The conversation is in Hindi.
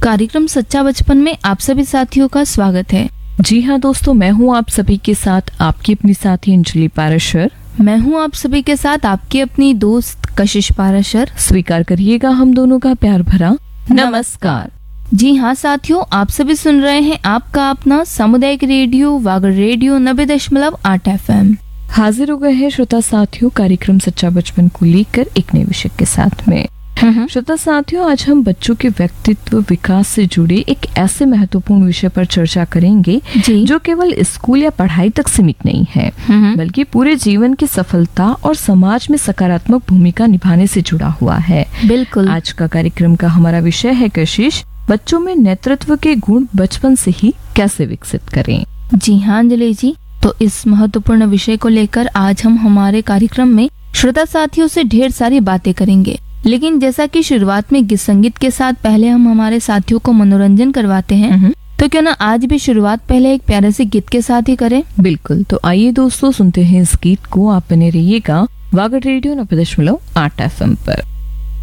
कार्यक्रम सच्चा बचपन में आप सभी साथियों का स्वागत है। जी हाँ दोस्तों, मैं हूँ आप सभी के साथ आपकी अपनी साथी अंजलि पाराशर। मैं हूँ आप सभी के साथ आपकी अपनी दोस्त कशिश पाराशर। स्वीकार करिएगा हम दोनों का प्यार भरा नमस्कार। जी हाँ साथियों, आप सभी सुन रहे हैं आपका अपना सामुदायिक रेडियो वागड़ रेडियो 90.8 FM। हाजिर हो गए हैं श्रोता साथियों कार्यक्रम सच्चा बचपन को लेकर एक नए विषय के साथ में। श्रोता साथियों, आज हम बच्चों के व्यक्तित्व विकास से जुड़े एक ऐसे महत्वपूर्ण विषय पर चर्चा करेंगे जो केवल स्कूल या पढ़ाई तक सीमित नहीं है, बल्कि पूरे जीवन की सफलता और समाज में सकारात्मक भूमिका निभाने से जुड़ा हुआ है। बिल्कुल। आज का कार्यक्रम का हमारा विषय है कशिश, बच्चों में नेतृत्व के गुण बचपन से ही कैसे विकसित करें। जी हाँ अंजलि जी, तो इस महत्वपूर्ण विषय को लेकर आज हम हमारे कार्यक्रम में श्रोता साथियों से ढेर सारी बातें करेंगे। लेकिन जैसा कि शुरुआत में गीत संगीत के साथ पहले हम हमारे साथियों को मनोरंजन करवाते हैं, तो क्यों ना आज भी शुरुआत पहले एक प्यारे से गीत के साथ ही करें। बिल्कुल, तो आइए दोस्तों सुनते हैं इस गीत को। आप बने रहिएगा वागड़ रेडियो 90.8 FM पर।